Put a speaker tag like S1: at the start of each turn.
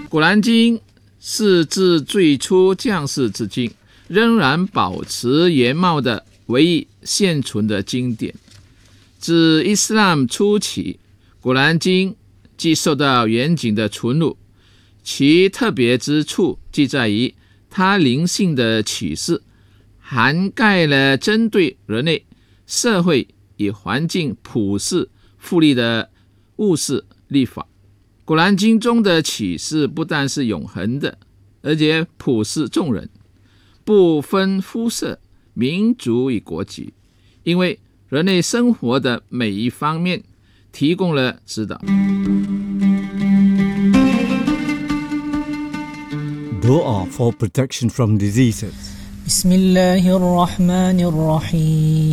S1: 古兰经是自最初降世至今仍然保持原貌的唯一现存的经典。自伊斯兰初期，古兰经即受到严谨的存录，其特别之处即在于它灵性的启示涵盖了针对人类社会与环境普世互利的务实立法。古兰经中的启示不但是永恒的，而且普世众人，不分肤色、民族与国籍，因为人类生活的每一方面提供了指导。
S2: Dua for protection from diseases.
S3: بسم الله الرحمن الرحيم